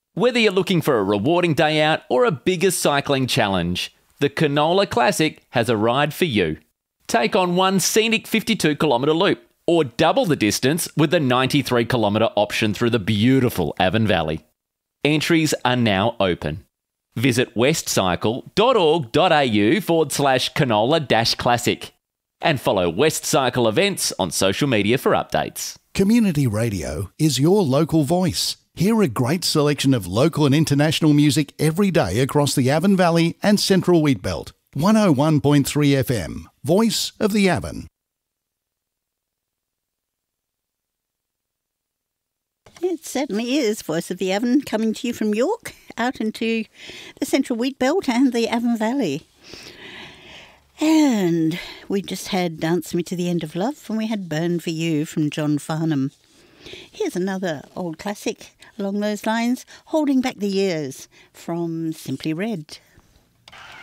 Whether you're looking for a rewarding day out or a bigger cycling challenge, the Canola Classic has a ride for you. Take on one scenic 52-kilometre loop or double the distance with the 93-kilometre option through the beautiful Avon Valley. Entries are now open. Visit westcycle.org.au/canola-classic and follow West Cycle events on social media for updates. Community radio is your local voice. Hear a great selection of local and international music every day across the Avon Valley and Central Wheatbelt. 101.3 FM, Voice of the Avon. It certainly is Voice of the Avon, coming to you from York, out into the Central Wheatbelt and the Avon Valley. And we just had Dance Me to the End of Love, and we had Burn for You from John Farnham. Here's another old classic along those lines, Holding Back the Years from Simply Red.